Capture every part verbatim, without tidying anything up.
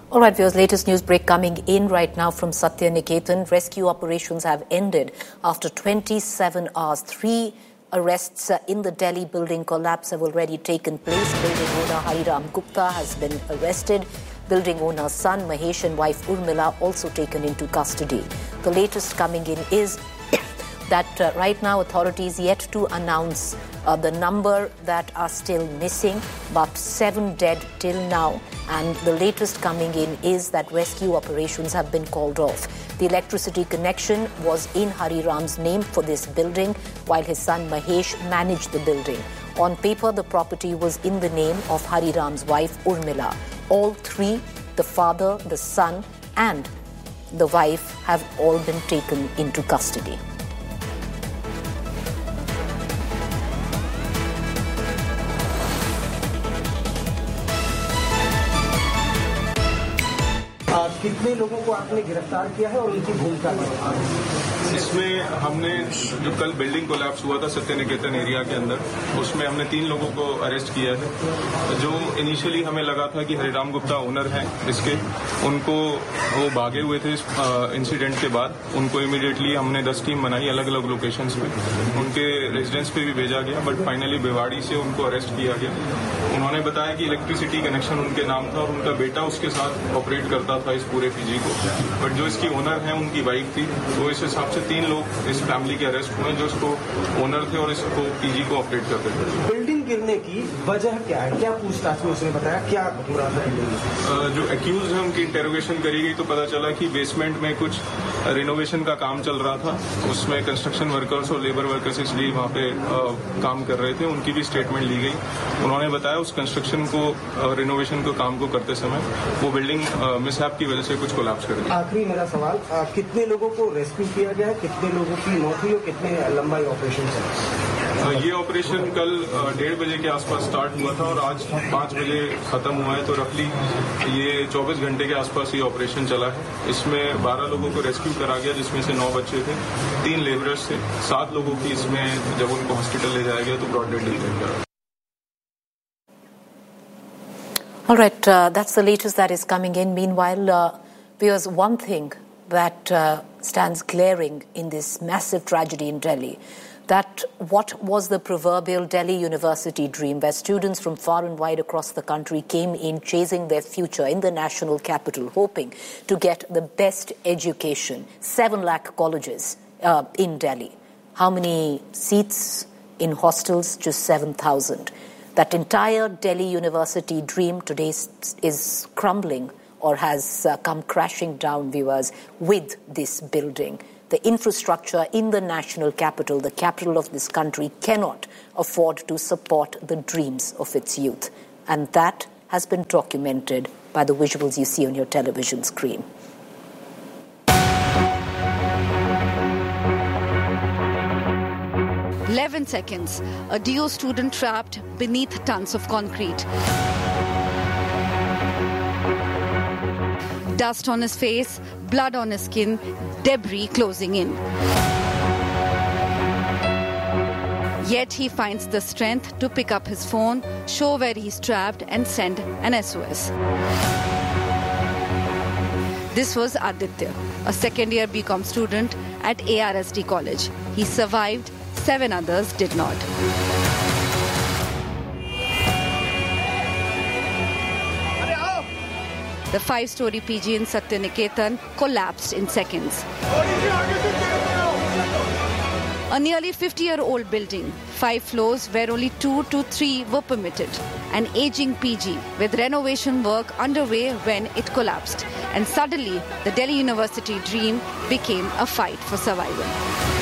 All right, viewers, latest news break coming in right now from Satya Niketan. Rescue operations have ended after twenty-seven hours. Three arrests in the Delhi building collapse have already taken place. Building owner Hariram Gupta has been arrested. Building owner's son Mahesh and wife Urmila also taken into custody. The latest coming in is that uh, right now authorities yet to announce uh, the number that are still missing, but seven dead till now. And the latest coming in is that rescue operations have been called off. The electricity connection was in Hariram's name for this building, while his son Mahesh managed the building. On paper, the property was in the name of Hariram's wife Urmila. All three, the father, the son, and the wife, have all been taken into custody. कितने लोगों को आपने गिरफ्तार किया है और उनकी भूमिका क्या है? इसमें हमने जो कल बिल्डिंग कोलैप्स हुआ था सत्य निकेतन एरिया के अंदर, उसमें हमने तीन लोगों को अरेस्ट किया है। जो इनिशियली हमें लगा था कि हरिराम गुप्ता ओनर हैं इसके, उनको वो भागे हुए थे इस इंसिडेंट के बाद। उनको इमीडिएटली हमने दस टीम बनाई अलग अलग लोकेशंस पे, उनके रेजिडेंस पे भी भेजा गया, बट फाइनली भिवाड़ी से उनको अरेस्ट किया गया। उन्होंने बताया कि इलेक्ट्रिसिटी कनेक्शन उनके नाम था और उनका बेटा उसके साथ ऑपरेट करता था इस पूरे पीजी को, बट जो इसकी ओनर है उनकी वाइफ थी, तो इस हिसाब से तीन लोग इस फैमिली के अरेस्ट हुए जो इसको ओनर थे और इसको पीजी को ऑपरेट करते थे। बिल्डिंग गिरने की वजह क्या है, क्या पूछताछ में उसने बताया, क्या बुरा था? जो एक्यूज है उनकी इंटेरोगेशन करी गई तो पता चला कि बेसमेंट में कुछ रिनोवेशन का काम चल रहा था, उसमें कंस्ट्रक्शन वर्कर्स और लेबर वर्कर्स इसलिए वहाँ पे आ, काम कर रहे थे। उनकी भी स्टेटमेंट ली गई। उन्होंने बताया उस कंस्ट्रक्शन को, रिनोवेशन को काम को करते समय वो बिल्डिंग मिसहैप की वजह से कुछ कोलैप्स कर गई। आखिरी मेरा सवाल, आ, कितने लोगों को रेस्क्यू किया गया है, कितने लोगों की मौत हुई और कितने लंबाई ऑपरेशन चला? ये ऑपरेशन कल डेढ़ बजे के आसपास स्टार्ट हुआ था और आज पाँच बजे खत्म हुआ है, तो रफली ये चौबीस घंटे के आसपास ये ऑपरेशन चला है। इसमें बारह लोगों को रेस्क्यू करा गया, जिसमें से नौ बच्चे थे, तीन लेबरर्स थे, सात लोगों की इसमें जब उनको हॉस्पिटल ले जाया गया तो ब्रॉड डेड डिक्लेयर करा। All right, uh, that's the latest that is coming in. Meanwhile, uh, there's one thing that uh, stands glaring in this massive tragedy in Delhi, that what was the proverbial Delhi University dream, where students from far and wide across the country came in chasing their future in the national capital, hoping to get the best education. Seven lakh colleges uh, in Delhi. How many seats in hostels? Just seven thousand. That entire Delhi University dream today is crumbling or has uh, come crashing down, viewers, with this building. The infrastructure in the national capital, the capital of this country, cannot afford to support the dreams of its youth. And that has been documented by the visuals you see on your television screen. eleven seconds, a D O student trapped beneath tons of concrete. Dust on his face, blood on his skin, debris closing in. Yet he finds the strength to pick up his phone, show where he's trapped, and send an S O S. This was Aditya, a second-year B Com student at A R S D College. He survived. Seven others did not. The five-story P G in Satya Niketan collapsed in seconds. A nearly fifty-year-old building, five floors where only two to three were permitted. An aging P G with renovation work underway when it collapsed. And suddenly, the Delhi University dream became a fight for survival.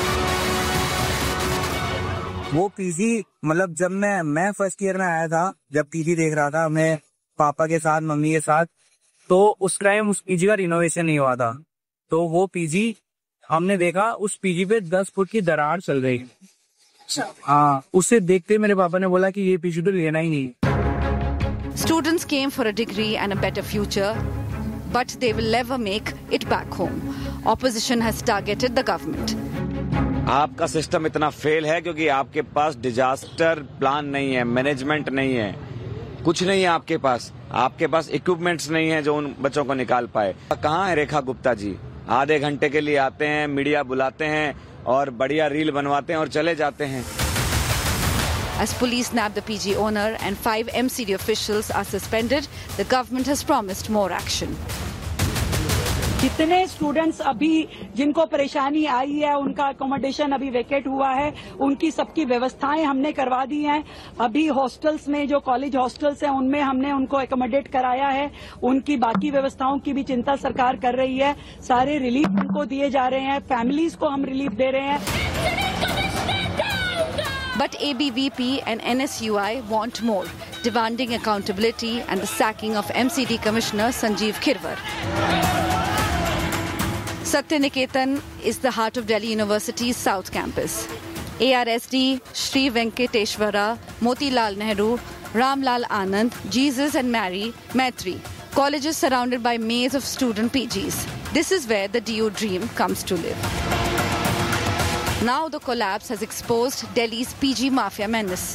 वो PG, मतलब जब मैं मैं first year में आया था, जब PG देख रहा था मैं पापा के साथ, मम्मी के साथ, तो उस टाइम उस पीजी का रिनोवेशन नहीं हुआ था। तो वो पीजी हमने देखा, उस पीजी पे दस फुट की दरार चल रही। हाँ, उसे देखते मेरे पापा ने बोला कि ये पीजी तो लेना ही नहीं। Students came for a degree and a better future, but they will never make it back home. Opposition has targeted the government. आपका सिस्टम इतना फेल है क्योंकि आपके पास डिजास्टर प्लान नहीं है, मैनेजमेंट नहीं है। कुछ नहीं है आपके पास, आपके पास इक्विपमेंट्स नहीं है जो उन बच्चों को निकाल पाए। कहाँ है रेखा गुप्ता जी? आधे घंटे के लिए आते हैं, मीडिया बुलाते हैं और बढ़िया रील बनवाते हैं और चले जाते हैं। As police nabbed the P G owner and five M C D officials are suspended, the government has promised more action. जितने स्टूडेंट्स अभी जिनको परेशानी आई है, उनका अकोमोडेशन अभी वेकेट हुआ है, उनकी सबकी व्यवस्थाएं हमने करवा दी हैं। अभी हॉस्टल्स में जो कॉलेज हॉस्टल्स हैं उनमें हमने उनको अकोमोडेट कराया है। उनकी बाकी व्यवस्थाओं की भी चिंता सरकार कर रही है। सारे रिलीफ उनको दिए जा रहे हैं, फैमिलीज को हम रिलीफ दे रहे हैं। But A B V P and N S U I want more, demanding accountability and the sacking of M C D Commissioner Sanjeev Khirwar. Satya Niketan is the heart of Delhi University's South Campus. A R S D, Sri Venkateshwara, Motilal Nehru, Ramlal Anand, Jesus and Mary, Maitri. Colleges surrounded by maze of student P Gs. This is where the D U dream comes to live. Now the collapse has exposed Delhi's P G mafia menace.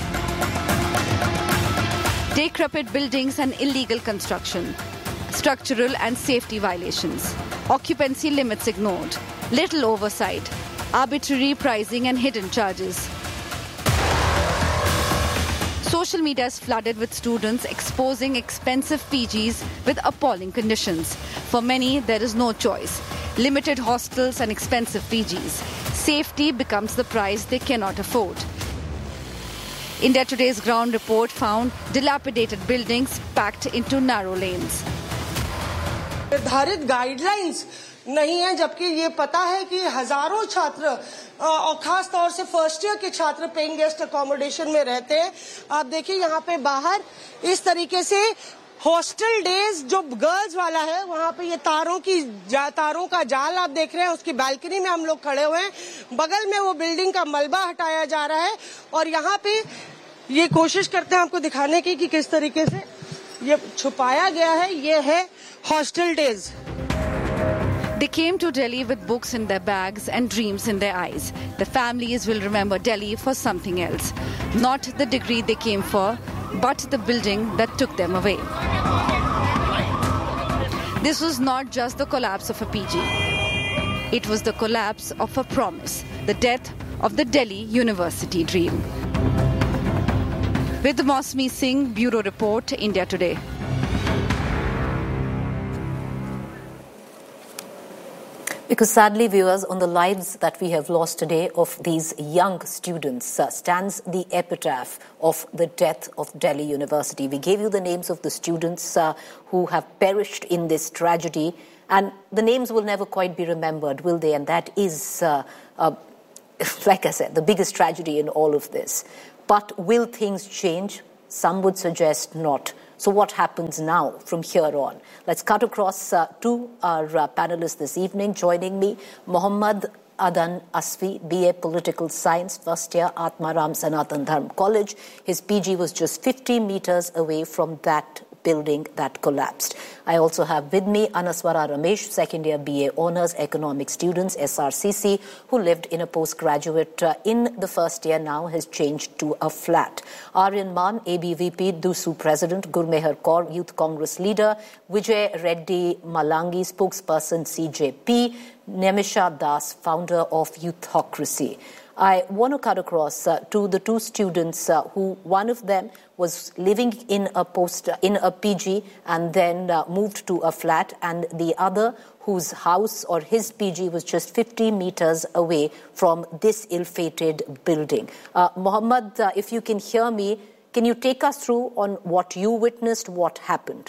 Decrepit buildings and illegal construction, structural and safety violations, occupancy limits ignored, little oversight, arbitrary pricing and hidden charges. Social media is flooded with students exposing expensive P Gs with appalling conditions. For many, there is no choice. Limited hostels and expensive P Gs. Safety becomes the price they cannot afford. India Today's ground report found dilapidated buildings packed into narrow lanes. निर्धारित guidelines नहीं है, जबकि ये पता है कि हजारों छात्र और खास तौर से फर्स्ट ईयर के छात्र पेइंग गेस्ट अकोमोडेशन में रहते हैं। आप देखिए यहाँ पे बाहर इस तरीके से हॉस्टल डेज जो गर्ल्स वाला है, वहाँ पे ये तारों की तारों का जाल आप देख रहे हैं। उसकी बालकनी में हम लोग खड़े हुए हैं। बगल में वो बिल्डिंग का मलबा हटाया जा रहा है और यहाँ पे ये कोशिश करते हैं आपको दिखाने की कि किस तरीके से ये छुपाया गया है। ये है hostel days. They came to Delhi with books in their bags and dreams in their eyes. The families will remember Delhi for something else. Not the degree they came for, but the building that took them away. This was not just the collapse of a P G. It was the collapse of a promise, the death of the Delhi University dream. With Mosmi Singh, Bureau Report, India Today. Because sadly, viewers, on the lives that we have lost today of these young students uh, stands the epitaph of the death of Delhi University. We gave you the names of the students uh, who have perished in this tragedy, and the names will never quite be remembered, will they? And that is, uh, uh, like I said, the biggest tragedy in all of this. But will things change? Some would suggest not. So what happens now from here on? Let's cut across uh, to our uh, panelists this evening. Joining me, Mohammad Adan Asfi, B A Political Science, first year, Atmaram Sanatan Dharm College. His P G was just fifty meters away from that building that collapsed. I also have with me Anaswara Ramesh, second year B A Honours Economics students, S R C C, who lived in a postgraduate uh, in the first year, now has changed to a flat. Aryan Man, A B V P, Dusu President, Gurmehar Kaur, Youth Congress leader, Vijay Reddy Malangi, spokesperson C J P, Nemisha Das, founder of Youthocracy. I want to cut across uh, to the two students uh, who, one of them was living in a post in a P G and then uh, moved to a flat, and the other whose house or his P G was just fifty meters away from this ill-fated building. Uh, Mohammed, uh, if you can hear me, can you take us through on what you witnessed, what happened?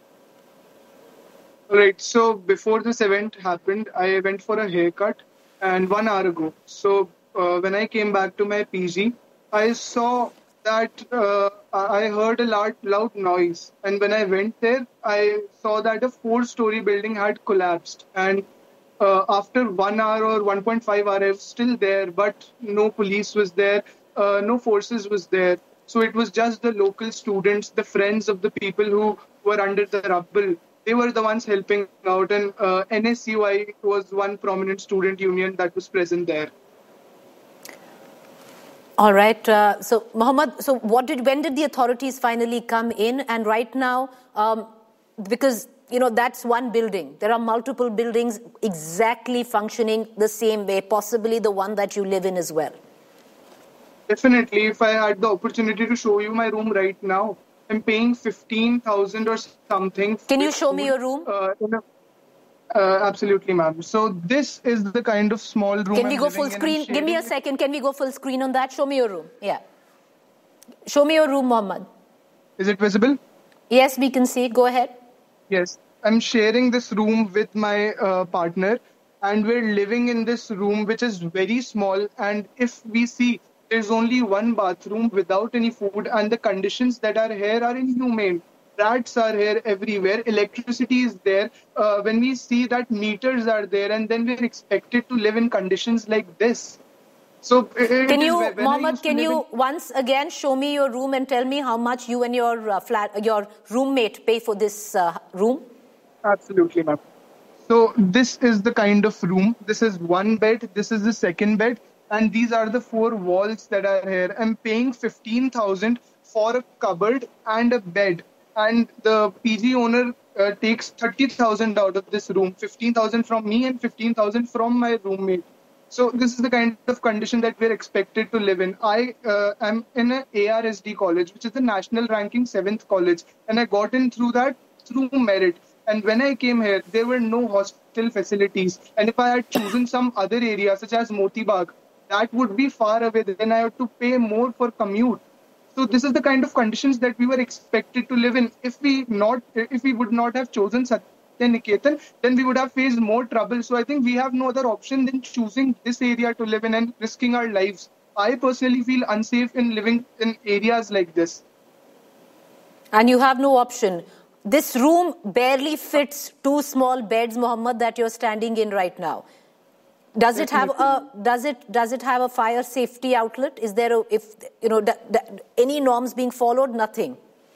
All right. So before this event happened, I went for a haircut, and one hour ago. So uh, when I came back to my P G, I saw that uh, I heard a loud, loud noise. And when I went there, I saw that a four-story building had collapsed. And uh, after one hour or one point five hour, I was still there, but no police was there, uh, no forces was there. So it was just the local students, the friends of the people who were under the rubble. They were the ones helping out, and uh, N S U I was one prominent student union that was present there. All right. Uh, so, Mohammed, so what did, when did the authorities finally come in? And right now, um, because, you know, that's one building. There are multiple buildings exactly functioning the same way, possibly the one that you live in as well. Definitely. If I had the opportunity to show you my room right now, I'm paying fifteen thousand or something. Can you show me your room? Uh, in a, uh, absolutely, ma'am. So this is the kind of small room. Can we I'm go full screen? Give me a second. Can we go full screen on that? Show me your room. Yeah. Show me your room, Mohammed. Is it visible? Yes, we can see. Go ahead. Yes. I'm sharing this room with my uh, partner, and we're living in this room, which is very small. And if we see, there's only one bathroom without any food, and the conditions that are here are inhumane. Rats are here everywhere. Electricity is there. Uh, when we see that meters are there, and then we're expected to live in conditions like this. So, can you, Mohammed, can you in... once again show me your room and tell me how much you and your uh, flat, your roommate pay for this uh, room? Absolutely, ma'am. So this is the kind of room. This is one bed. This is the second bed. And these are the four walls that are here. I'm paying fifteen thousand for a cupboard and a bed. And the P G owner uh, takes thirty thousand out of this room, fifteen thousand from me and fifteen thousand from my roommate. So this is the kind of condition that we're expected to live in. I uh, am in an A R S D college, which is the national ranking seventh college. And I got in through that through merit. And when I came here, there were no hostel facilities. And if I had chosen some other area, such as Moti Bagh, that would be far away. Then I have to pay more for commute. So this is the kind of conditions that we were expected to live in. If we not, if we would not have chosen Satyaniketan, then we would have faced more trouble. So I think we have no other option than choosing this area to live in and risking our lives. I personally feel unsafe in living in areas like this. And you have no option. This room barely fits two small beds, Mohammed, that you're standing in right now. Does it have a does it does it have a fire safety outlet? Is there a, if you know d- d- any norms being followed? Nothing.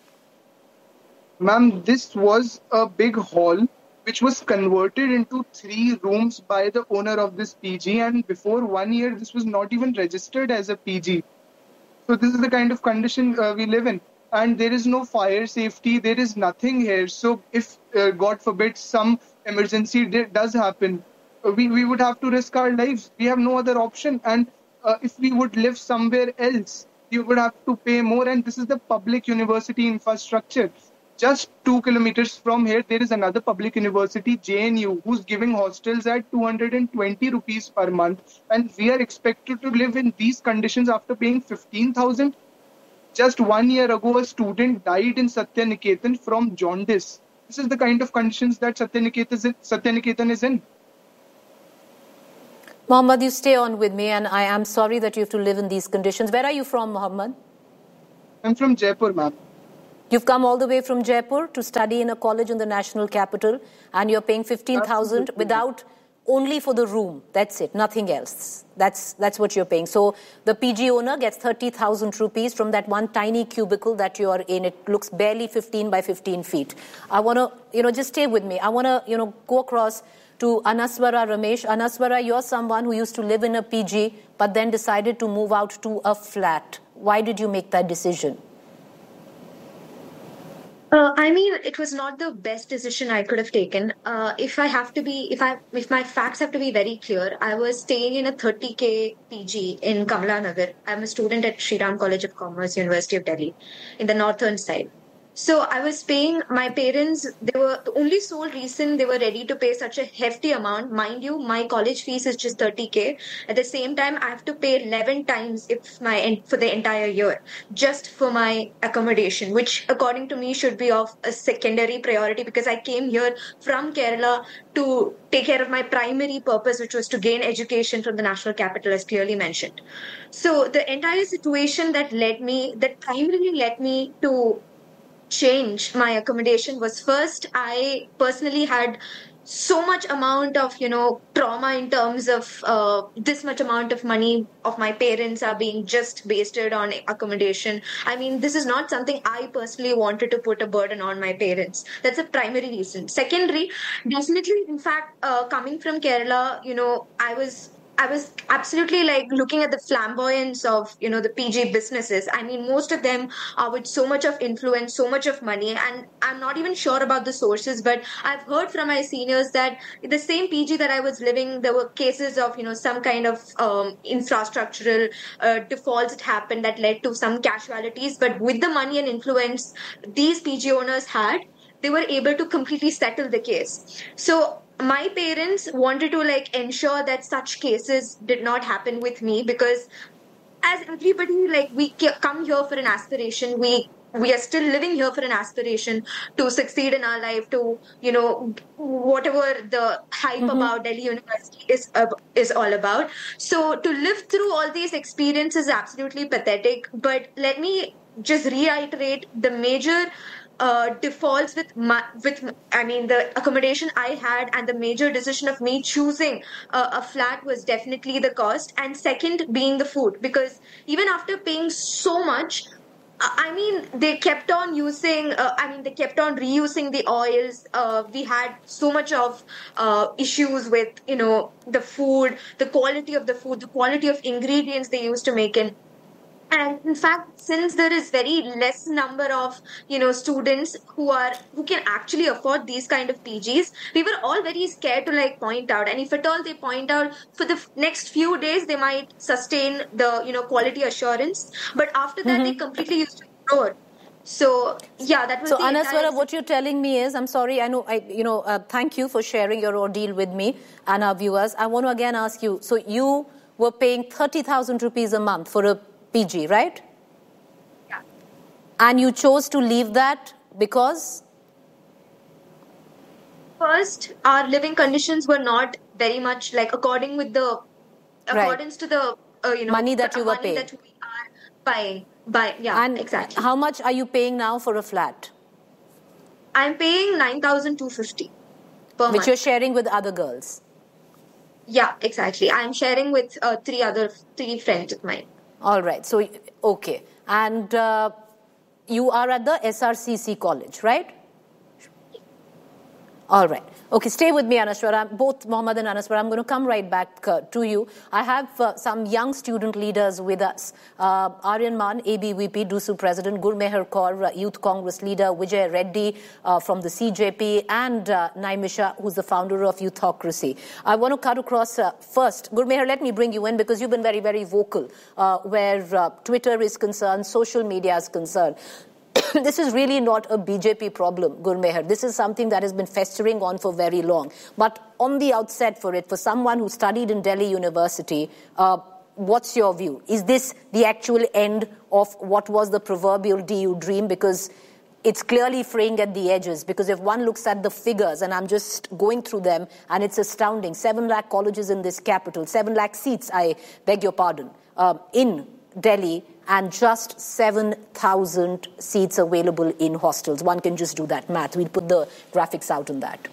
Ma'am, this was a big hall which was converted into three rooms by the owner of this P G, and before one year this was not even registered as a P G. So this is the kind of condition uh, we live in, and there is no fire safety. There is nothing here. So if uh, God forbid some emergency d- does happen, We, we would have to risk our lives. We have no other option. And uh, if we would live somewhere else, we would have to pay more. And this is the public university infrastructure. Just two kilometers from here, there is another public university, J N U, who's giving hostels at two hundred twenty rupees per month. And we are expected to live in these conditions after paying fifteen thousand. Just one year ago, a student died in Satyaniketan from jaundice. This is the kind of conditions that Satyaniketan is in. Satyaniketan is in. Mohammed, you stay on with me, and I am sorry that you have to live in these conditions. Where are you from, Mohammed? I'm from Jaipur, ma'am. You've come all the way from Jaipur to study in a college in the national capital, and you're paying fifteen thousand without, only for the room. That's it, nothing else. That's that's what you're paying. So the P G owner gets thirty thousand rupees from that one tiny cubicle that you're in. It looks barely fifteen by fifteen feet. I want to, you know, just stay with me. I want to, you know, go across to Anaswara Ramesh. Anaswara, you're someone who used to live in a P G, but then decided to move out to a flat. Why did you make that decision? Uh, I mean, it was not the best decision I could have taken. Uh, if I have to be, if I, if my facts have to be very clear, I was staying in a thirty K P G in Kamla Nagar. I'm a student at Shri Ram College of Commerce, University of Delhi, in the northern side. So I was paying my parents, they were the only sole reason they were ready to pay such a hefty amount. Mind you, my college fees is just thirty K. At the same time, I have to pay eleven times if my for the entire year just for my accommodation, which according to me should be of a secondary priority because I came here from Kerala to take care of my primary purpose, which was to gain education from the national capital, as clearly mentioned. So the entire situation that led me, that primarily led me to change my accommodation was, first, I personally had so much amount of, you know, trauma in terms of uh, this much amount of money of my parents are being just wasted on accommodation. I mean, this is not something I personally wanted to put a burden on my parents. That's a primary reason. Secondary, definitely, in fact, uh, coming from Kerala, you know, I was I was absolutely like looking at the flamboyance of, you know, the P G businesses. I mean, most of them are with so much of influence, so much of money, and I'm not even sure about the sources, but I've heard from my seniors that the same P G that I was living, there were cases of, you know, some kind of um, infrastructural uh, defaults that happened that led to some casualties. But with the money and influence these P G owners had, they were able to completely settle the case. So my parents wanted to like ensure that such cases did not happen with me, because as everybody, like we come here for an aspiration, we we are still living here for an aspiration to succeed in our life, to, you know, whatever the hype mm-hmm. about Delhi University is uh, is all about. So to live through all these experiences is absolutely pathetic. But let me just reiterate the major Uh, defaults with my, with I mean the accommodation I had, and the major decision of me choosing uh, a flat was definitely the cost, and second being the food, because even after paying so much, I mean they kept on using uh, I mean they kept on reusing the oils. Uh, we had so much of uh, issues with, you know, the food, the quality of the food, the quality of ingredients they used to make in. And in fact, since there is very less number of, you know, students who are who can actually afford these kind of P Gs, we were all very scared to like point out. And if at all they point out, for the next few days they might sustain the, you know, quality assurance, but after that mm-hmm. they completely used to ignore. So yeah, that was. So the Anaswara, what you're telling me is, I'm sorry, I know, I you know, uh, thank you for sharing your ordeal with me and our viewers. I want to again ask you. So you were paying thirty thousand rupees a month for a P G, right? Yeah. And you chose to leave that because? First, our living conditions were not very much like according with the, right. accordance to the, uh, you know, money that you were money paying. that we are buying. By, yeah, and exactly. How much are you paying now for a flat? I'm paying nine thousand two hundred fifty per Which month. you're sharing with other girls? Yeah, exactly. I'm sharing with uh, three other, three friends of mine. All right. So, okay. And uh, you are at the S R C C college, right? All right. Okay, stay with me, Anaswara. Both Mohammed and Anaswara, I'm going to come right back uh, to you. I have uh, some young student leaders with us. Uh, Aryan Man, A B V P, DUSU President, Gurmehar Kaur, uh, Youth Congress leader, Vijay Reddy uh, from the C J P, and uh, Naimisha, who's the founder of Youthocracy. I want to cut across uh, first. Gurmehar, let me bring you in because you've been very, very vocal uh, where uh, Twitter is concerned, social media is concerned. This is really not a B J P problem, Gurmehar. This is something that has been festering on for very long. But on the outset for it, for someone who studied in Delhi University, uh, what's your view? Is this the actual end of what was the proverbial D U dream? Because it's clearly fraying at the edges. Because if one looks at the figures, and I'm just going through them, and it's astounding. Seven lakh colleges in this capital, seven lakh seats, I beg your pardon, uh, in Delhi, and just seven thousand seats available in hostels. One can just do that math. We'll put the graphics out on that.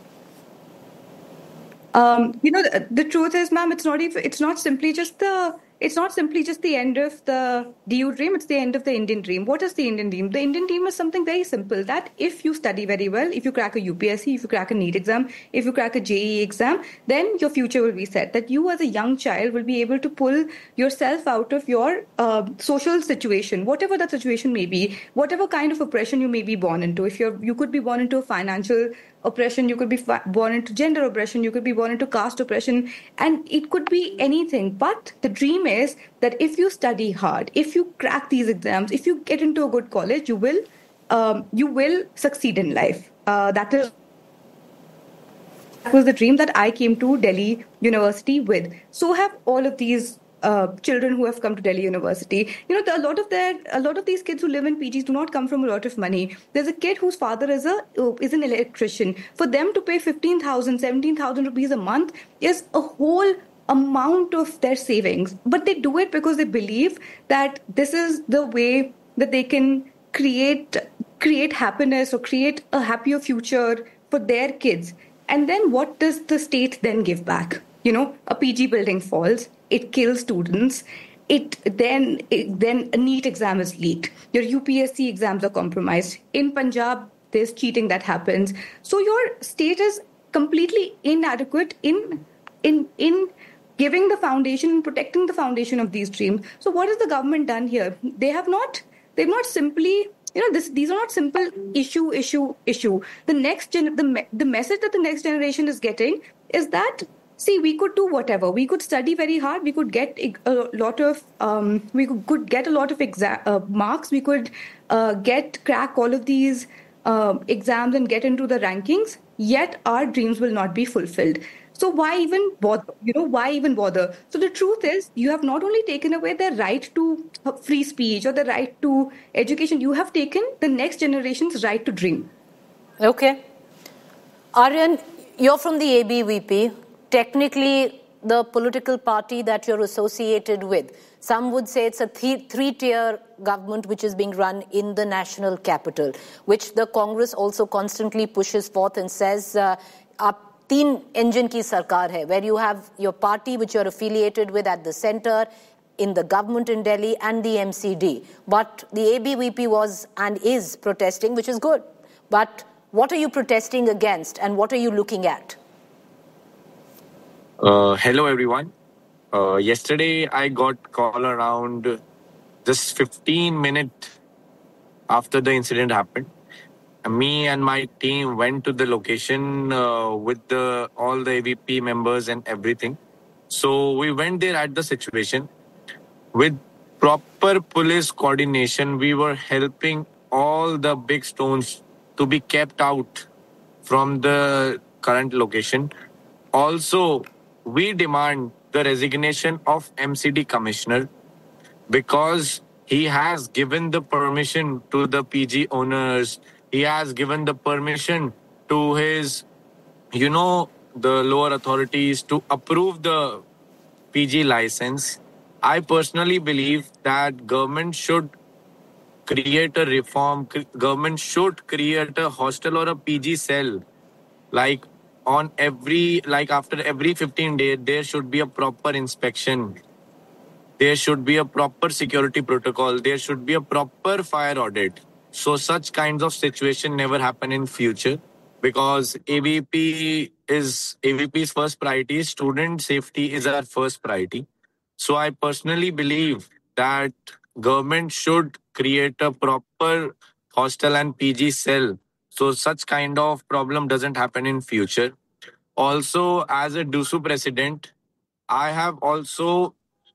Um, you know, the, the truth is, ma'am, it's not even, it's not simply just the, it's not simply just the end of the D U dream, it's the end of the Indian dream. What is the Indian dream? The Indian dream is something very simple, that if you study very well, if you crack a U P S C, if you crack a NEET exam, if you crack a J E E exam, then your future will be set. That you as a young child will be able to pull yourself out of your uh, social situation, whatever that situation may be, whatever kind of oppression you may be born into. If you're, you could be born into a financial oppression, you could be fi- born into gender oppression, you could be born into caste oppression, and it could be anything. But the dream is that if you study hard, if you crack these exams, if you get into a good college, you will um, you will succeed in life. Uh, that is that was the dream that I came to Delhi University with. So have all of these Uh, children who have come to Delhi University. You know, the, a lot of their, a lot of these kids who live in P Gs do not come from a lot of money. There's a kid whose father is a is an electrician. For them to pay fifteen thousand, seventeen thousand rupees a month is a whole amount of their savings. But they do it because they believe that this is the way that they can create create happiness or create a happier future for their kids. And then what does the state then give back? You know, a P G building falls. It kills students. It then it, then a NEET exam is leaked. Your U P S C exams are compromised. In Punjab, there's cheating that happens. So your state is completely inadequate in in in giving the foundation and protecting the foundation of these dreams. So what has the government done here? They have not, they've not simply, you know, this, these are not simple issue, issue, issue. The next gen, the, the message that the next generation is getting is that, see, we could do whatever. We could study very hard. We could get a lot of, um, we could get a lot of exa- uh, marks. We could uh, get, crack all of these uh, exams and get into the rankings. Yet our dreams will not be fulfilled. So why even bother? You know, why even bother? So the truth is, you have not only taken away their right to free speech or the right to education, you have taken the next generation's right to dream. Okay. Aryan, you're from the A B V P. Technically, the political party that you're associated with. Some would say it's a th- three-tier government which is being run in the national capital, which the Congress also constantly pushes forth and says, uh, teen engine ki sarkar hai, where you have your party which you're affiliated with at the center, in the government in Delhi, and the M C D. But the A B V P was and is protesting, which is good. But what are you protesting against and what are you looking at? Uh, hello, everyone. Uh, yesterday, I got call around just fifteen minutes after the incident happened. Me and my team went to the location uh, with the all the A V P members and everything. So we went there at the situation. With proper police coordination, we were helping all the big stones to be kept out from the current location. Also, we demand the resignation of M C D commissioner because he has given the permission to the P G owners. He has given the permission to his, you know, the lower authorities to approve the P G license. I personally believe that government should create a reform. Government should create a hostel or a P G cell. Like on every, like after every fifteen days, there should be a proper inspection. There should be a proper security protocol. There should be a proper fire audit. So such kinds of situation never happen in future because A V P is A V P's first priority. Student safety is our first priority. So I personally believe that government should create a proper hostel and P G cell so such kind of problem doesn't happen in future. Also, as a D U S U president, I have also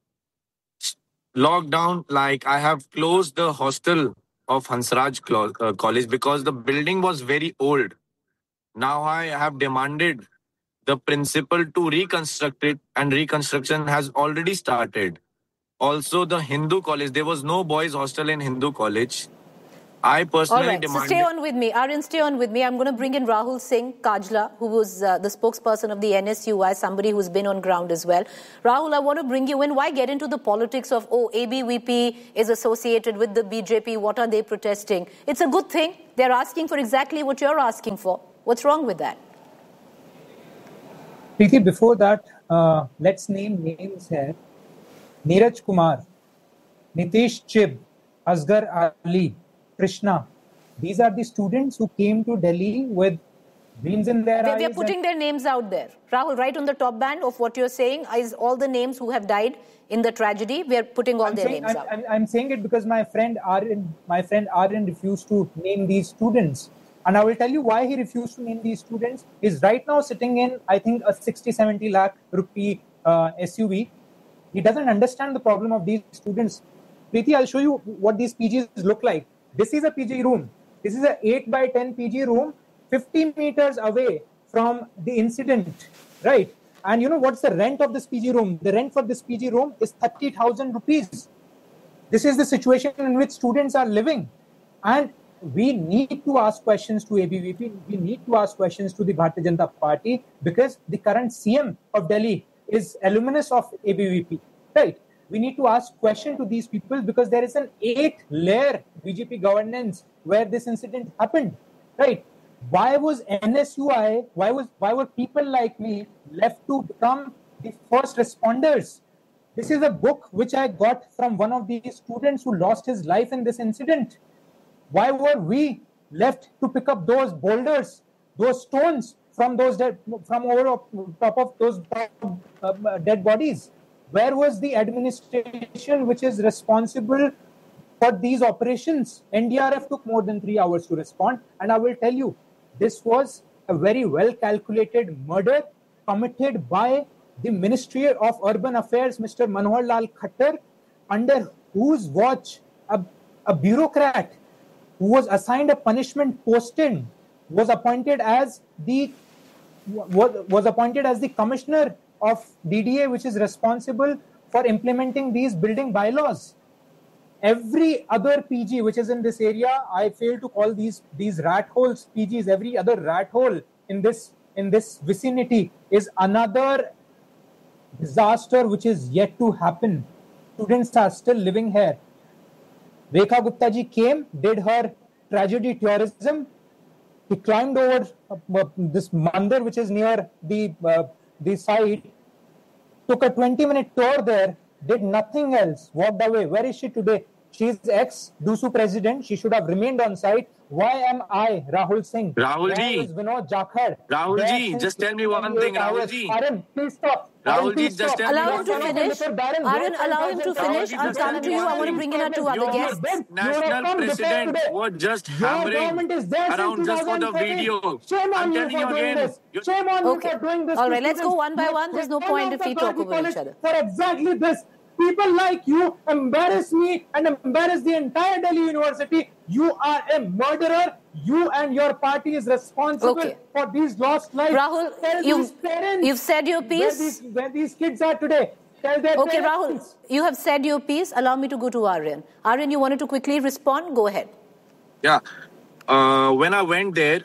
locked down, like I have closed the hostel of Hansraj uh, College because the building was very old. Now I have demanded the principal to reconstruct it and reconstruction has already started. Also, the Hindu college, there was no boys hostel in Hindu college. I personally All right, demanded... so stay on with me. Aryan, stay on with me. I'm going to bring in Rahul Singh Kajla, who was uh, the spokesperson of the N S U I, somebody who's been on ground as well. Rahul, I want to bring you in. Why get into the politics of, oh, A B V P is associated with the B J P. What are they protesting? It's a good thing. They're asking for exactly what you're asking for. What's wrong with that? Preeti, before that, uh, let's name names here. Neeraj Kumar, Nitish Chib, Asghar Ali, Krishna. These are the students who came to Delhi with dreams in their they, eyes. They're putting their names out there. Rahul, right on the top band of what you're saying is all the names who have died in the tragedy. We're putting all I'm their saying, names I'm, out. I'm, I'm saying it because my friend Aryan, my friend Aryan refused to name these students. And I will tell you why he refused to name these students. He's right now sitting in, I think, a sixty, seventy lakh rupee uh, S U V. He doesn't understand the problem of these students. Preeti, I'll show you what these P Gs look like. This is a P G room. This is an eight by ten P G room, fifty meters away from the incident, right? And you know what's the rent of this P G room? The rent for this P G room is thirty thousand rupees. This is the situation in which students are living. And we need to ask questions to A B V P. We need to ask questions to the Bharatiya Janata Party because the current C M of Delhi is alumnus of A B V P, right? We need to ask questions to these people because there is an eight-layer B J P governance where this incident happened, right? Why was N S U I, why was why were people like me left to become the first responders? This is a book which I got from one of these students who lost his life in this incident. Why were we left to pick up those boulders, those stones from those dead, from over top of those uh, dead bodies? Where was the administration which is responsible for these operations? N D R F took more than three hours to respond, and I will tell you, this was a very well calculated murder committed by the Ministry of Urban Affairs, Mister Manohar Lal Khattar, under whose watch a, a bureaucrat who was assigned a punishment posting was appointed as the was, was appointed as the commissioner of D D A, which is responsible for implementing these building bylaws. Every other P G which is in this area, I fail to call these these rat holes P Gs. Every other rat hole in this in this vicinity is another disaster which is yet to happen. Students are still living here. Rekha Gupta ji came, did her tragedy tourism. He climbed over uh, this mandir which is near the uh, the site, took a twenty minute tour there, did nothing else, walked away. Where is she today? She is ex-DUSU president. She should have remained on site. Why am I, Rahul Singh? Rahul Where ji. is Vinod Jakhar? Rahul There ji, since just tell me one thing, Rahul hours. ji. Arun, please stop. Rahul Arun, ji, please just stop. tell me Allow one him to thing. finish. Arun, allow him to finish. I'll come to you. I want to bring in our two other guests. National president was just hammering around just for the video. Shame I'm on you telling for you doing again. this. you- Shame on Okay. you for doing this. All to right, let's go students. one by You one. There's no fell point off if we the talk Gargi over College each other. For exactly this. People like you embarrass me and embarrass the entire Delhi University. You are a murderer. You and your party is responsible Okay. for these lost lives. Rahul, Tell you've- these parents you've said your Where piece. these, where these kids are today. Tell their Okay, Rahul, parents. you have said your piece. Allow me to go to Aryan. Aryan, you wanted to quickly respond? Go ahead. Yeah. Uh, when I went there,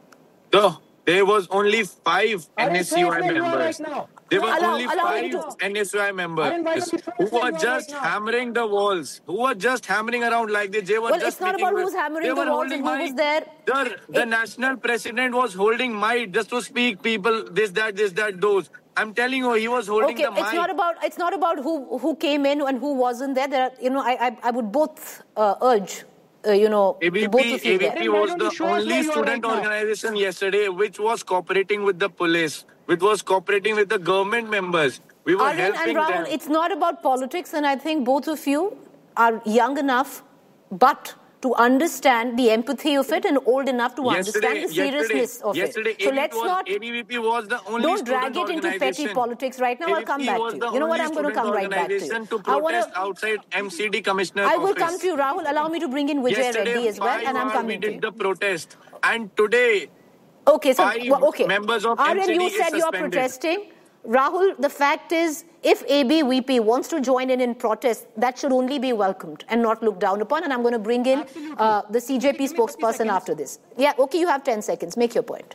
the, there was only five Aryan, N S U I show us where you are members. right now. There were Allow- only allow him five to- N S U I members Aryan, why don't you show who us where were you are just right now? hammering the walls, who were just hammering around like this. They were Well, just it's not speaking about with- who's hammering they the were walls holding and who mic. was there. The, the national president was holding mic just to speak people this, that, this, that, those. I'm telling you, he was holding Okay, the mic. it's not about it's not about who who came in and who wasn't there. There, are, you know, I I, I would both uh, urge, uh, you know, A B P, both of you A B there. P Why was don't you the show us where only you are student right now? organization yesterday which was cooperating with the police, which was cooperating with the government members. We were Aryan and helping Rahul, them. it's not about politics, and I think both of you are young enough, but to understand the empathy of it and old enough to understand the seriousness of yesterday, it. So A B P let's was, not A B V P was the only don't student drag it into petty organization. politics right now. I'll come A B P back was to the you. You know what? only I'm going to student come right back to you. organization to I wanna- protest outside M C D Commissioner I will office. come to you, Rahul. Allow me to bring in Vijay Yesterday, Reddy as well, five and I'm hours coming we to did you. the protest, and today Okay, so five well, okay. members of Aryan, M C D you is said you're suspended. protesting. Rahul, the fact is, if A B V P wants to join in in protest, that should only be welcomed and not looked down upon. And I'm going to bring in uh, the C J P spokesperson after this. Yeah, okay, you have ten seconds. Make your point.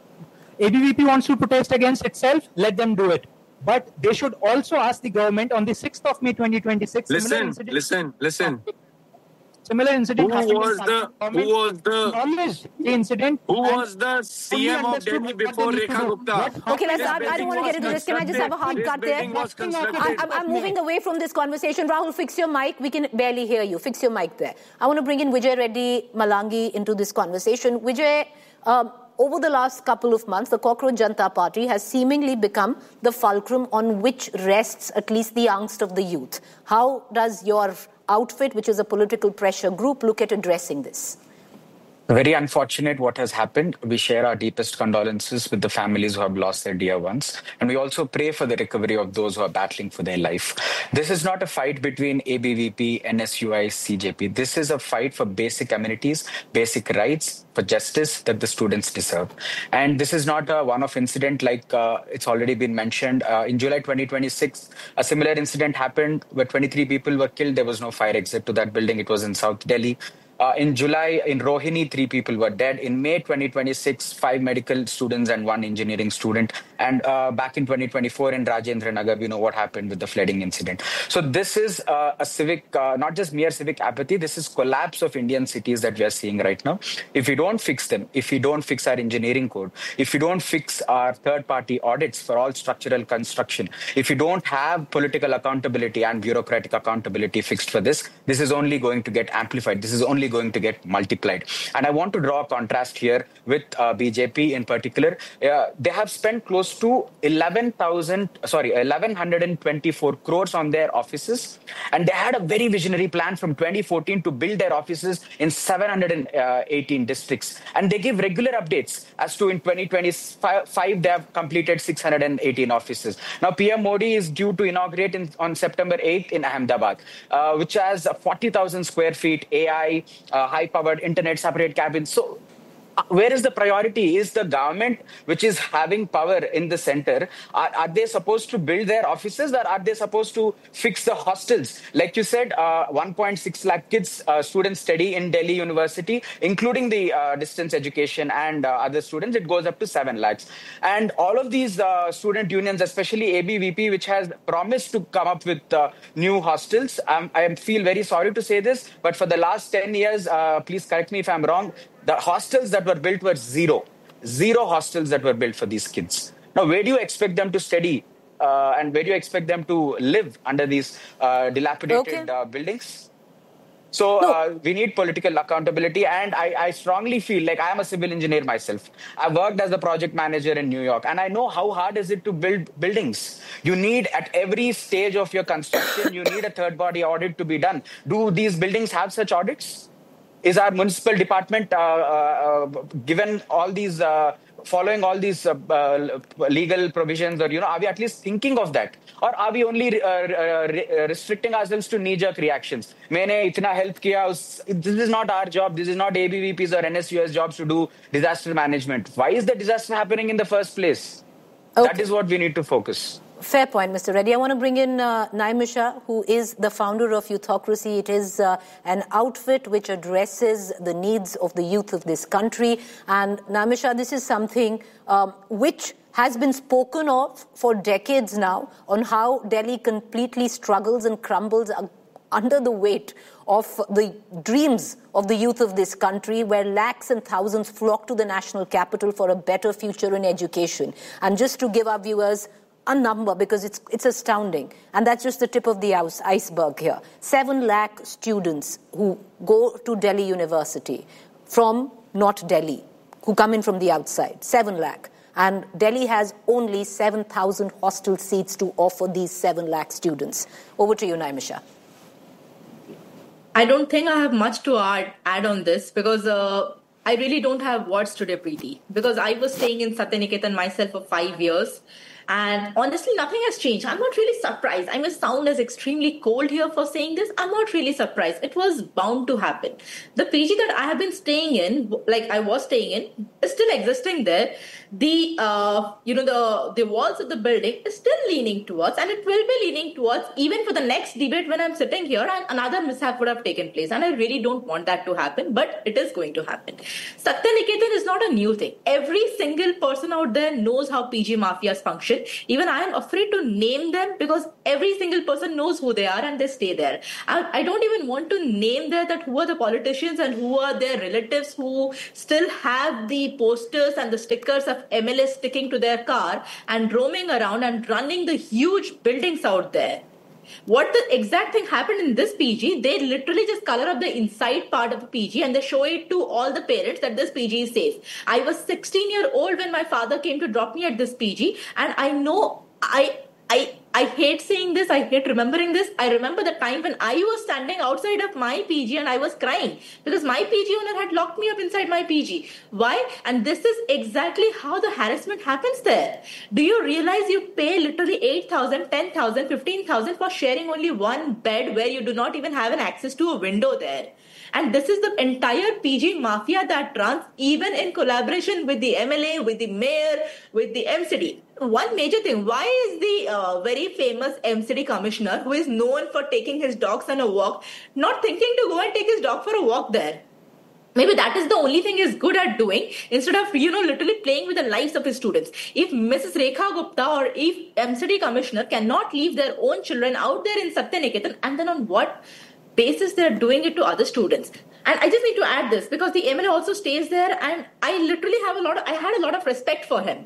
A B V P wants to protest against itself, let them do it. But they should also ask the government on the sixth of May twenty twenty-six. similar Listen, incident- listen, listen. Similar incident Who happened in was the Pakistan. who was the Acknowledged the incident. who and was the C M only of understood Delhi what they before need to Rekha do. Gupta? What Okay, let's. This I, I building don't want to was get into this. Can I just have a hard constructed. cut This there? building was I, constructed. I'm, I'm moving away from this conversation. Rahul, fix your mic. We can barely hear you. Fix your mic there. I want to bring in Vijay Reddy Malangi into this conversation. Vijay, um, over the last couple of months, the Cockroach Janata Party has seemingly become the fulcrum on which rests at least the angst of the youth. How does your outfit, which is a political pressure group, look at addressing this? Very unfortunate what has happened. We share our deepest condolences with the families who have lost their dear ones. And we also pray for the recovery of those who are battling for their life. This is not a fight between A B V P, N S U I, C J P. This is a fight for basic amenities, basic rights, for justice that the students deserve. And this is not a one-off incident like uh, it's already been mentioned. Uh, in July twenty twenty-six, a similar incident happened where twenty-three people were killed. There was no fire exit to that building. It was in South Delhi. Uh, in July, in Rohini, three people were dead. In May twenty twenty-six, five medical students and one engineering student. And uh, back in twenty twenty-four in Rajendra Nagar, we know what happened with the flooding incident. So this is uh, a civic, uh, not just mere civic apathy, this is collapse of Indian cities that we are seeing right now. If we don't fix them, if we don't fix our engineering code, if we don't fix our third-party audits for all structural construction, if we don't have political accountability and bureaucratic accountability fixed for this, this is only going to get amplified. This is only only going to get multiplied. And I want to draw a contrast here with uh, B J P in particular. Uh, they have spent close to eleven thousand, sorry, eleven twenty-four crores on their offices. And they had a very visionary plan from twenty fourteen to build their offices in seven hundred eighteen districts. And they give regular updates as to in twenty twenty-five, they have completed six hundred eighteen offices. Now, P M Modi is due to inaugurate in, on September eighth in Ahmedabad, uh, which has forty thousand square feet, A I, uh, high-powered internet, separate cabins. So, Uh, where is the priority? Is the government, which is having power in the center, are, are they supposed to build their offices, or are they supposed to fix the hostels? Like you said, uh, one point six lakh kids, uh, students study in Delhi University, including the uh, distance education and uh, other students. It goes up to seven lakhs. And all of these uh, student unions, especially A B V P, which has promised to come up with uh, new hostels. Um, I feel very sorry to say this, but for the last ten years, uh, please correct me if I'm wrong, the hostels that were built were zero. Zero hostels that were built for these kids. Now, where do you expect them to study uh, and where do you expect them to live under these uh, dilapidated okay. uh, buildings? So no. uh, we need political accountability. And I, I strongly feel like I am a civil engineer myself. I worked as a project manager in New York. And I know how hard is it to build buildings. You need at every stage of your construction, you need a third party audit to be done. Do these buildings have such audits? Is our municipal department uh, uh, given all these, uh, following all these uh, uh, legal provisions, or, you know, are we at least thinking of that? Or are we only uh, uh, restricting ourselves to knee-jerk reactions? Maine itna help kiya, this is not our job. This is not A B V P's or N S U S jobs to do disaster management. Why is the disaster happening in the first place? Okay. That is what we need to focus. Fair point, Mister Reddy. I want to bring in uh, Naimisha, who is the founder of Youthocracy. It is uh, an outfit which addresses the needs of the youth of this country. And Naimisha, this is something um, which has been spoken of for decades now, on how Delhi completely struggles and crumbles under the weight of the dreams of the youth of this country, where lakhs and thousands flock to the national capital for a better future in education. And just to give our viewers a number, because it's it's astounding, and that's just the tip of the iceberg here. Seven lakh students who go to Delhi University from not Delhi, who come in from the outside, seven lakh. And Delhi has only seven thousand hostel seats to offer these seven lakh students. Over to you, Naimisha. I don't think I have much to add, add on this, because uh, I really don't have words today, Preeti, because I was staying in Satyaniketan myself for five years. And honestly, nothing has changed. I'm not really surprised. I may sound as extremely cold here for saying this. I'm not really surprised. It was bound to happen. The P G that I have been staying in, like I was staying in, is still existing there. The, uh, you know, the, the walls of the building is still leaning towards, and it will be leaning towards even for the next debate when I'm sitting here, and another mishap would have taken place. And I really don't want that to happen, but it is going to happen. Satyaniketan is not a new thing. Every single person out there knows how P G mafias function. Even I am afraid to name them, because every single person knows who they are and they stay there. I, I don't even want to name there that who are the politicians and who are their relatives who still have the posters and the stickers of M L A sticking to their car and roaming around and running the huge buildings out there. What the exact thing happened in this P G, they literally just color up the inside part of the P G and they show it to all the parents that this P G is safe. I was sixteen years old when my father came to drop me at this P G, and I know I I I hate saying this, I hate remembering this. I remember the time when I was standing outside of my P G and I was crying because my P G owner had locked me up inside my P G. Why? And this is exactly how the harassment happens there. Do you realize you pay literally eight thousand, ten thousand, fifteen thousand for sharing only one bed where you do not even have an access to a window there? And this is the entire P G mafia that runs, even in collaboration with the M L A, with the mayor, with the M C D. One major thing, why is the uh, very famous M C D commissioner, who is known for taking his dogs on a walk, not thinking to go and take his dog for a walk there? Maybe that is the only thing he's good at doing, instead of, you know, literally playing with the lives of his students. If Missus Rekha Gupta or if M C D commissioner cannot leave their own children out there in Satyaniketan, and then on what basis they're doing it to other students? And I just need to add this, because the M L A also stays there, and I literally have a lot of, I had a lot of respect for him.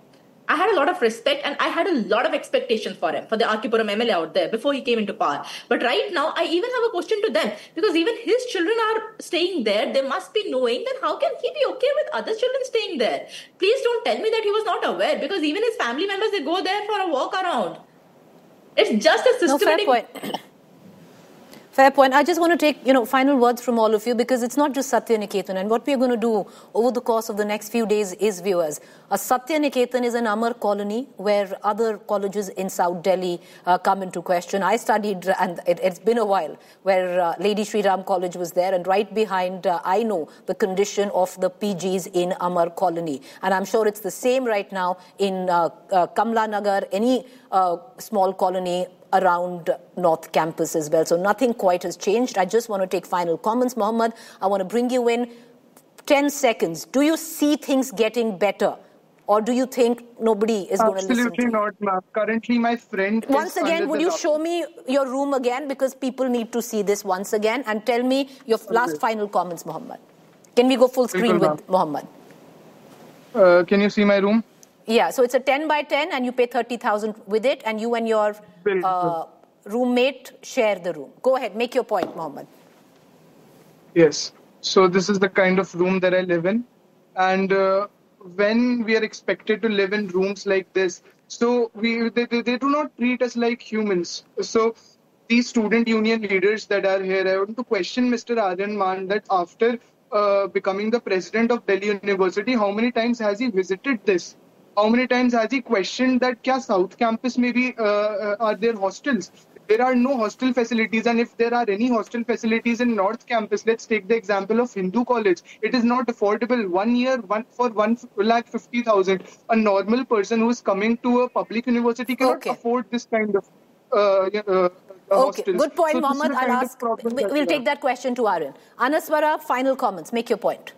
I had a lot of respect and I had a lot of expectations for him, for the R K Puram M L A out there before he came into power. But right now, I even have a question to them, because even his children are staying there. They must be knowing that how can he be okay with other children staying there? Please don't tell me that he was not aware, because even his family members, they go there for a walk around. It's just a systematic... No, fair point. Fair point. I just want to take, you know, final words from all of you, because it's not just Satya Niketan. And what we're going to do over the course of the next few days is, viewers, a Satya Niketan is an Amar colony where other colleges in South Delhi uh, come into question. I studied, and it, it's been a while, where uh, Lady Shri Ram College was there. And right behind, uh, I know the condition of the P Gs in Amar colony. And I'm sure it's the same right now in uh, uh, Kamla Nagar, any uh, small colony around North Campus as well. So nothing quite has changed. I just want to take final comments. Mohammed, I want to bring you in. ten seconds. Do you see things getting better? Or do you think nobody is going to listen to you? Absolutely not, ma'am. Currently, my friend Once is again, under would the you law. show me your room again? Because people need to see this once again. And tell me your last final comments, Mohammed. Can we go full screen Bilkul, with Mohammed? Uh, can you see my room? Yeah, so it's a ten by ten and you pay thirty thousand with it, and you and your uh, roommate share the room. Go ahead, make your point, Mohammed. Yes. So this is the kind of room that I live in. And uh, when we are expected to live in rooms like this, so we they, they, they do not treat us like humans. So these student union leaders that are here, I want to question Mister Aryan Man that after uh, becoming the president of Delhi University, how many times has he visited this? How many times has he questioned that kya South Campus maybe uh, uh, are there hostels? There are no hostel facilities, and if there are any hostel facilities in North Campus, let's take the example of Hindu College. It is not affordable. One year, one for one lakh fifty thousand. A normal person who is coming to a public university cannot Okay. afford this kind of uh, uh, Okay, hostels. good point, So this is Mohammed. the I'll kind of ask, problem we- that we'll we take have. that question to Aryan. Anaswara, final comments. Make your point.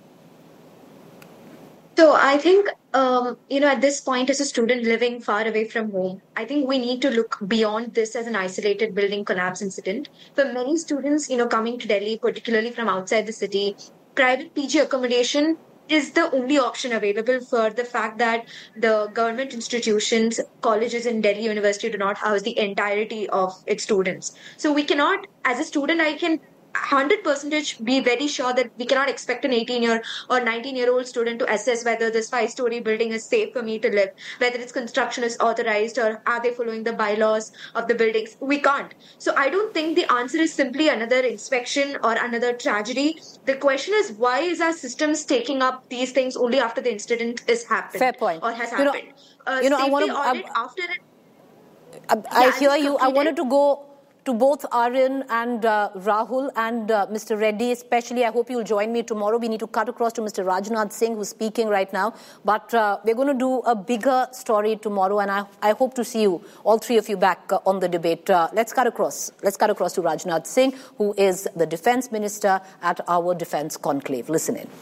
So I think, um, you know, at this point, as a student living far away from home, I think we need to look beyond this as an isolated building collapse incident. For many students, you know, coming to Delhi, particularly from outside the city, private P G accommodation is the only option available for the fact that the government institutions, colleges in Delhi University do not house the entirety of its students. So we cannot, as a student, I can one hundred percent be very sure that we cannot expect an eighteen year or nineteen year old student to assess whether this five story building is safe for me to live, whether its construction is authorized, or are they following the bylaws of the buildings. We can't. So I don't think the answer is simply another inspection or another tragedy. The question is, why is our systems taking up these things only after the incident is happened? Fair point. Or has You know- happened? uh, you know, I safety wanna- audit I- after it. I, I Yeah, hear just you. I completed. wanted to go to both Aryan and uh, Rahul and uh, Mister Reddy, especially. I hope you'll join me tomorrow. We need to cut across to Mister Rajnath Singh, who's speaking right now. But uh, we're going to do a bigger story tomorrow, and I, I hope to see you, all three of you, back uh, on the debate. Uh, let's cut across. Let's cut across to Rajnath Singh, who is the Defence Minister at our Defence Conclave. Listen in.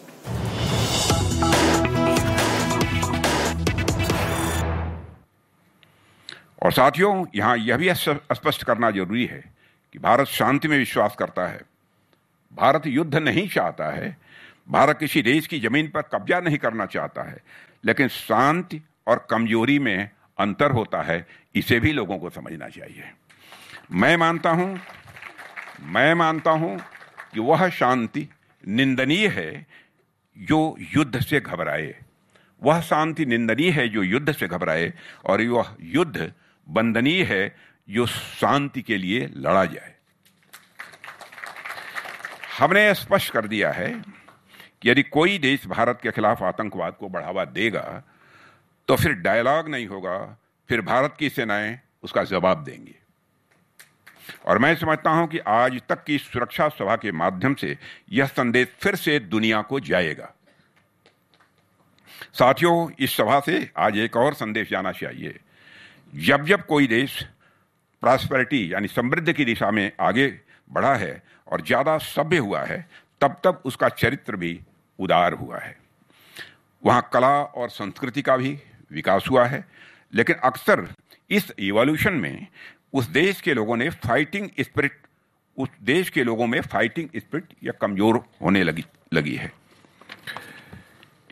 और साथियों, यहाँ यह भी स्पष्ट करना जरूरी है कि भारत शांति में विश्वास करता है। भारत युद्ध नहीं चाहता है। भारत किसी देश की जमीन पर कब्जा नहीं करना चाहता है, लेकिन शांति और कमजोरी में अंतर होता है। इसे भी लोगों को समझना चाहिए। मैं मानता हूं मैं मानता हूं कि वह शांति निंदनीय है जो युद्ध से घबराए। वह शांति निंदनीय है जो युद्ध से घबराए, और वह युद्ध वंदनीय है जो शांति के लिए लड़ा जाए। हमने स्पष्ट कर दिया है कि यदि कोई देश भारत के खिलाफ आतंकवाद को बढ़ावा देगा तो फिर डायलॉग नहीं होगा, फिर भारत की सेनाएं उसका जवाब देंगी। और मैं समझता हूं कि आज तक की सुरक्षा सभा के माध्यम से यह संदेश फिर से दुनिया को जाएगा। साथियों, इस सभा से आज एक और संदेश जाना चाहिए। जब जब कोई देश प्रॉस्पेरिटी यानी समृद्धि की दिशा में आगे बढ़ा है और ज्यादा सभ्य हुआ है, तब तब उसका चरित्र भी उदार हुआ है। वहां कला और संस्कृति का भी विकास हुआ है, लेकिन अक्सर इस इवोल्यूशन में उस देश के लोगों ने फाइटिंग स्पिरिट उस देश के लोगों में फाइटिंग स्पिरिट या कमजोर होने लगी लगी है।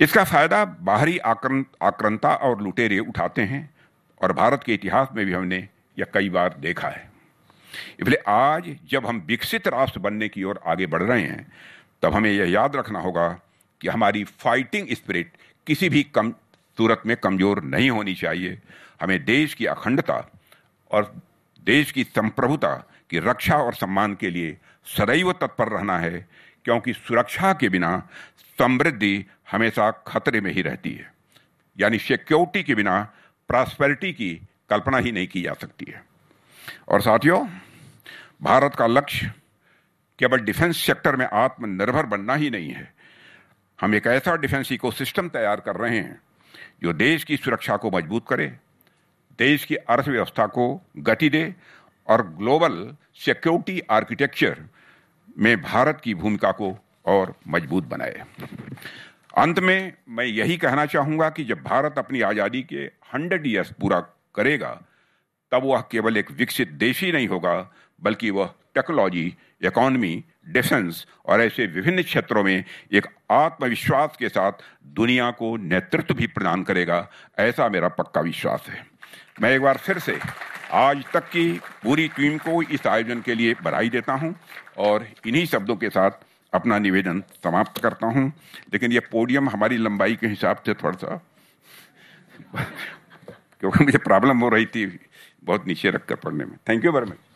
इसका फायदा बाहरी आक्रांता और लुटेरे उठाते हैं और भारत के इतिहास में भी हमने यह कई बार देखा है। इसलिए आज जब हम विकसित राष्ट्र बनने की ओर आगे बढ़ रहे हैं तब हमें यह याद रखना होगा कि हमारी फाइटिंग स्पिरिट किसी भी कम सूरत में कमजोर नहीं होनी चाहिए। हमें देश की अखंडता और देश की संप्रभुता की रक्षा और सम्मान के लिए सदैव तत्पर रहना है, क्योंकि सुरक्षा के बिना समृद्धि हमेशा खतरे में ही रहती है। यानी सिक्योरिटी के बिना प्रॉस्पेरिटी की कल्पना ही नहीं की जा सकती है। और साथियों, भारत का लक्ष्य केवल डिफेंस सेक्टर में आत्मनिर्भर बनना ही नहीं है। हम एक ऐसा डिफेंस इकोसिस्टम तैयार कर रहे हैं जो देश की सुरक्षा को मजबूत करे, देश की अर्थव्यवस्था को गति दे और ग्लोबल सिक्योरिटी आर्किटेक्चर में भारत की भूमिका को और मजबूत बनाए। अंत में मैं यही कहना चाहूंगा कि जब भारत अपनी आजादी के हंड्रेड ईयर्स पूरा करेगा तब वह केवल एक विकसित देश ही नहीं होगा, बल्कि वह टेक्नोलॉजी, इकोनॉमी, डिफेंस और ऐसे विभिन्न क्षेत्रों में एक आत्मविश्वास के साथ दुनिया को नेतृत्व भी प्रदान करेगा। ऐसा मेरा पक्का विश्वास है। मैं एक बार फिर से आज तक की पूरी टीम को इस आयोजन के लिए बधाई देता हूं और इन्हीं शब्दों के साथ अपना निवेदन समाप्त करता हूं। लेकिन यह पोडियम हमारी लंबाई के हिसाब से थोड़ा सा क्योंकि मुझे प्रॉब्लम हो रही थी बहुत नीचे रखकर पढ़ने में। Thank you very much.